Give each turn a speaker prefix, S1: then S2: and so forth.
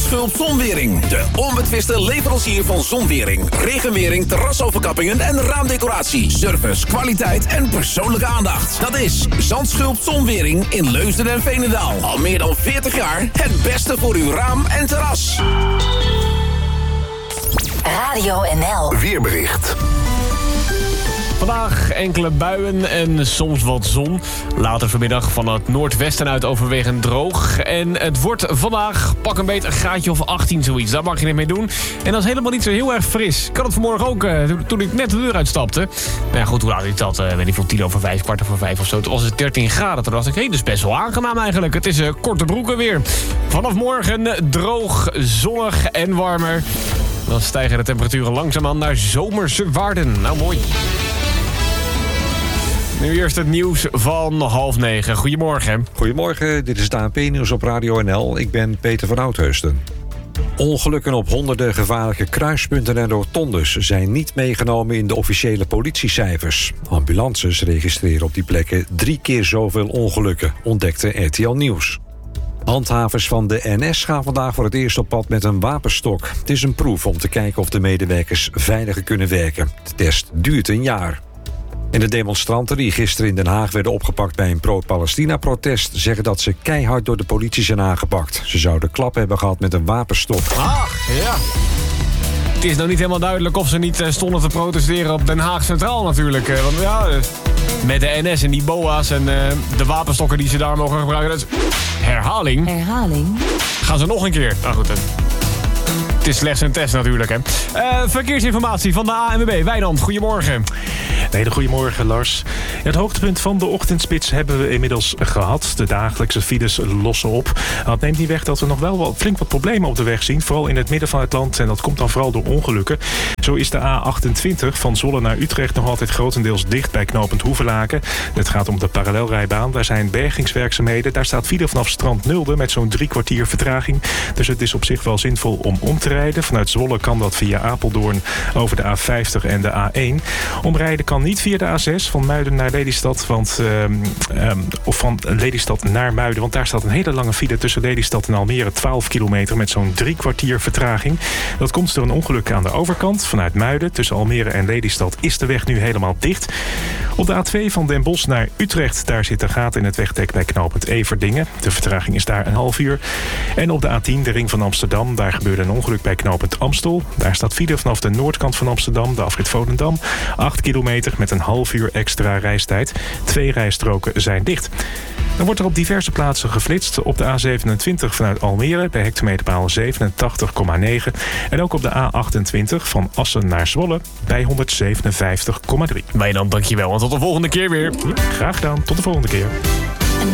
S1: Zandschulp Zonwering. De onbetwiste leverancier van zonwering, regenwering, terrasoverkappingen en raamdecoratie. Service, kwaliteit en persoonlijke aandacht. Dat is Zandschulp Zonwering in Leusden en Veenendaal. Al meer dan 40 jaar het beste voor uw raam en terras.
S2: Radio NL.
S3: Weerbericht.
S4: Vandaag enkele buien en soms wat zon. Later vanmiddag van het noordwesten uit overwegend droog. En het wordt vandaag pak een beet een graadje of 18 zoiets. Daar mag je niet mee doen. En dat is helemaal niet zo heel erg fris. Ik had het vanmorgen ook toen ik net de deur uitstapte. Nou ja, goed, hoe laat is dat? Weet ik veel, 5:10, 5:15 of zo. Toen was het 13 graden. Toen dacht ik, dat is best wel aangenaam eigenlijk. Het is korte broeken weer. Vanaf morgen droog, zonnig en warmer. Dan stijgen de temperaturen langzaamaan naar zomerse waarden. Nou, mooi. Nu eerst het nieuws van 8:30. Goedemorgen.
S5: Goedemorgen, dit is het ANP-nieuws op Radio NL. Ik ben Peter van Oudheusden. Ongelukken op honderden gevaarlijke kruispunten en rotondes zijn niet meegenomen in de officiële politiecijfers. Ambulances registreren op die plekken 3 keer zoveel ongelukken, ontdekte RTL Nieuws. Handhavers van de NS gaan vandaag voor het eerst op pad met een wapenstok. Het is een proef om te kijken of de medewerkers veiliger kunnen werken. De test duurt een jaar. En de demonstranten die gisteren in Den Haag werden opgepakt bij een pro-Palestina-protest zeggen dat ze keihard door de politie zijn aangepakt. Ze zouden klap hebben gehad met een wapenstok.
S4: Ach, ja. Het is nou niet helemaal duidelijk of ze niet stonden te protesteren op Den Haag Centraal natuurlijk. Want ja, met de NS en die BOA's en de wapenstokken die ze daar mogen gebruiken. Dat is herhaling. Gaan ze nog een keer. Nou goed, het is slechts een test natuurlijk, hè. Verkeersinformatie van de ANWB. Wijnand, goedemorgen.
S6: Goedemorgen, Lars. Het hoogtepunt van de ochtendspits hebben we inmiddels gehad. De dagelijkse files lossen op. Dat neemt niet weg dat we nog wel flink wat problemen op de weg zien. Vooral in het midden van het land. En dat komt dan vooral door ongelukken. Zo is de A28 van Zwolle naar Utrecht nog altijd grotendeels dicht bij knooppunt Hoevelaken. Het gaat om de parallelrijbaan. Daar zijn bergingswerkzaamheden. Daar staat file vanaf Strand Nulde met zo'n 3 kwartier vertraging. Dus het is op zich wel zinvol om te rijden. Vanuit Zwolle kan dat via Apeldoorn over de A50 en de A1. Omrijden kan niet via de A6 van Muiden naar Lelystad. Of van Lelystad naar Muiden. Want daar staat een hele lange file tussen Lelystad en Almere. 12 kilometer met zo'n 3 kwartier vertraging. Dat komt door een ongeluk aan de overkant. Vanuit Muiden tussen Almere en Lelystad is de weg nu helemaal dicht. Op de A2 van Den Bosch naar Utrecht. Daar zit een gat in het wegdek bij knooppunt Everdingen. De vertraging is daar een half uur. En op de A10, de ring van Amsterdam. Daar gebeurde een ongeluk bij knooppunt Amstel. Daar staat file vanaf de noordkant van Amsterdam. De afrit Volendam. 8 kilometer met een half uur extra reistijd. 2 rijstroken zijn dicht. Dan wordt er op diverse plaatsen geflitst. Op de A27 vanuit Almere bij hectometerpaal 87,9. En ook op de A28 van Assen naar Zwolle bij 157,3.
S4: Wijnand, dankjewel. En tot de volgende keer weer.
S6: Ja, graag gedaan. Tot de volgende keer.